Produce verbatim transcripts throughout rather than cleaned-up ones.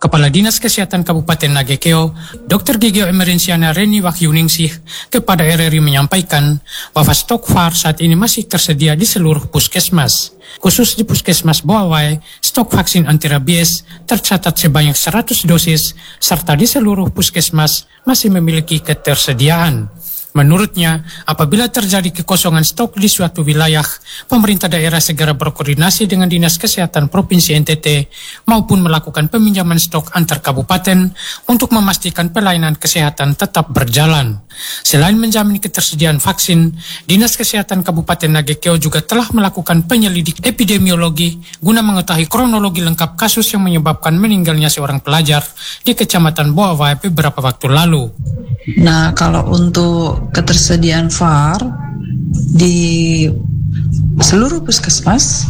Kepala Dinas Kesehatan Kabupaten Nagekeo, Dokter Gigio Emerensiana Reni Wahyuningsih kepada R R I menyampaikan bahwa stok V A R saat ini masih tersedia di seluruh puskesmas. Khusus di Puskesmas Boawai, stok vaksin anti rabies tercatat sebanyak seratus dosis, serta di seluruh puskesmas masih memiliki ketersediaan. Menurutnya, apabila terjadi kekosongan stok di suatu wilayah, pemerintah daerah segera berkoordinasi dengan Dinas Kesehatan Provinsi N T T maupun melakukan peminjaman stok antar kabupaten untuk memastikan pelayanan kesehatan tetap berjalan. Selain menjamin ketersediaan vaksin, Dinas Kesehatan Kabupaten Nagekeo juga telah melakukan penyelidik epidemiologi guna mengetahui kronologi lengkap kasus yang menyebabkan meninggalnya seorang pelajar di Kecamatan Boawai beberapa waktu lalu. Nah, kalau untuk ketersediaan V A R di seluruh puskesmas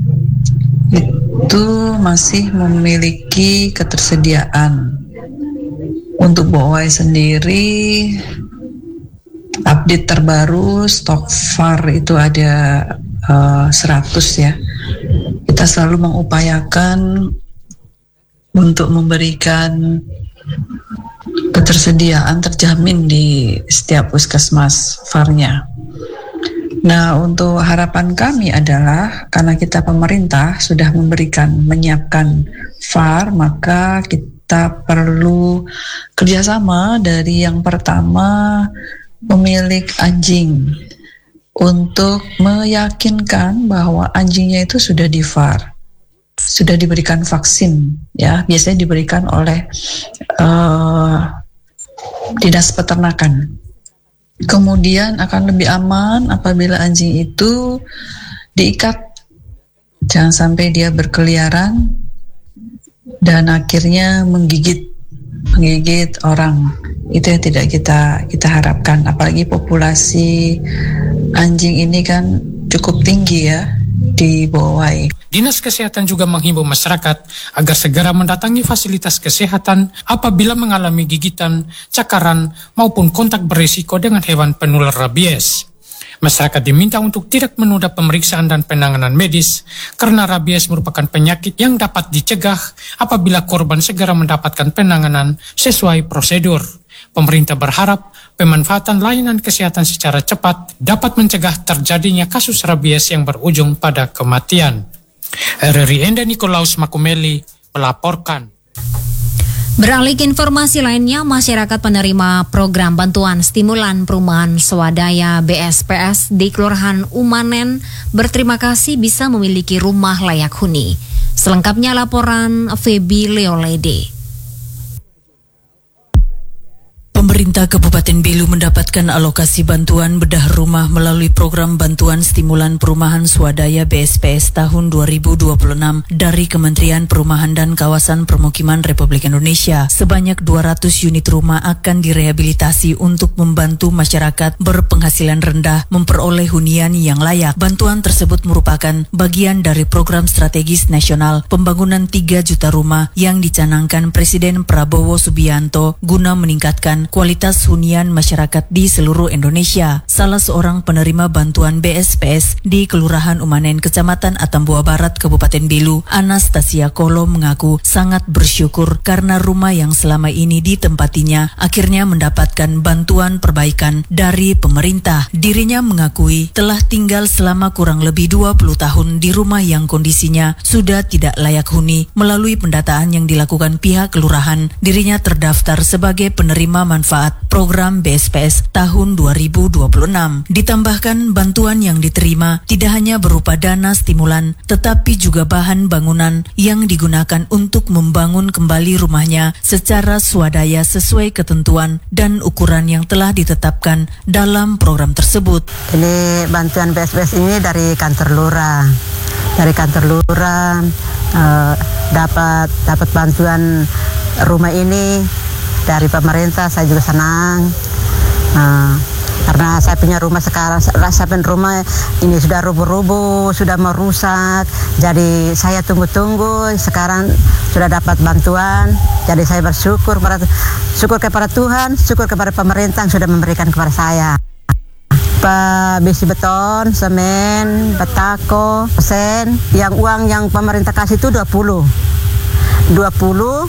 itu masih memiliki ketersediaan. Untuk Boawai sendiri, update terbaru stok V A R itu ada uh, seratus ya. Kita selalu mengupayakan untuk memberikan ketersediaan terjamin di setiap puskesmas V A R-nya. Nah, untuk harapan kami adalah karena kita pemerintah sudah memberikan, menyiapkan V A R, maka kita perlu kerjasama dari yang pertama pemilik anjing untuk meyakinkan bahwa anjingnya itu sudah di V A R, sudah diberikan vaksin, ya biasanya diberikan oleh uh, dinas peternakan. Kemudian akan lebih aman apabila anjing itu diikat, jangan sampai dia berkeliaran dan akhirnya menggigit menggigit orang. Itu yang tidak kita kita harapkan. Apalagi populasi anjing ini kan cukup tinggi ya di Boawai. Dinas Kesehatan juga menghimbau masyarakat agar segera mendatangi fasilitas kesehatan apabila mengalami gigitan, cakaran, maupun kontak berisiko dengan hewan penular rabies. Masyarakat diminta untuk tidak menunda pemeriksaan dan penanganan medis karena rabies merupakan penyakit yang dapat dicegah apabila korban segera mendapatkan penanganan sesuai prosedur. Pemerintah berharap pemanfaatan layanan kesehatan secara cepat dapat mencegah terjadinya kasus rabies yang berujung pada kematian. R R I Enda Nikolaus Makumeli melaporkan. Beralih ke informasi lainnya, masyarakat penerima program bantuan stimulan perumahan swadaya B S P S di Kelurahan Umanen berterima kasih bisa memiliki rumah layak huni. Selengkapnya laporan Feby Leolede. Pemerintah Kabupaten Belu mendapatkan alokasi bantuan bedah rumah melalui program bantuan stimulan perumahan swadaya B S P S tahun dua ribu dua puluh enam dari Kementerian Perumahan dan Kawasan Permukiman Republik Indonesia. Sebanyak dua ratus unit rumah akan direhabilitasi untuk membantu masyarakat berpenghasilan rendah memperoleh hunian yang layak. Bantuan tersebut merupakan bagian dari program strategis nasional pembangunan tiga juta rumah yang dicanangkan Presiden Prabowo Subianto guna meningkatkan kualitas hunian masyarakat di seluruh Indonesia. Salah seorang penerima bantuan B S P S di Kelurahan Umanen, Kecamatan Atambua Barat, Kabupaten Belu, Anastasia Kolo mengaku sangat bersyukur karena rumah yang selama ini ditempatinya akhirnya mendapatkan bantuan perbaikan dari pemerintah. Dirinya mengakui telah tinggal selama kurang lebih dua puluh tahun di rumah yang kondisinya sudah tidak layak huni. Melalui pendataan yang dilakukan pihak kelurahan, dirinya terdaftar sebagai penerima manfaat program B S P S tahun dua ribu dua puluh enam. Ditambahkan bantuan yang diterima tidak hanya berupa dana stimulan, tetapi juga bahan bangunan yang digunakan untuk membangun kembali rumahnya secara swadaya sesuai ketentuan dan ukuran yang telah ditetapkan dalam program tersebut. Ini bantuan B S P S ini dari kantor lurah. Dari kantor lurah uh, dapat dapat bantuan rumah ini dari pemerintah. Saya juga senang uh, karena saya punya rumah sekarang, saya punya rumah ini sudah rubuh-rubuh, sudah merusak. Jadi saya tunggu-tunggu, sekarang sudah dapat bantuan. Jadi saya bersyukur kepada syukur kepada Tuhan, syukur kepada pemerintah yang sudah memberikan kepada saya. Besi beton, semen, batako, sen. Yang uang yang pemerintah kasih itu dua puluh. dua puluh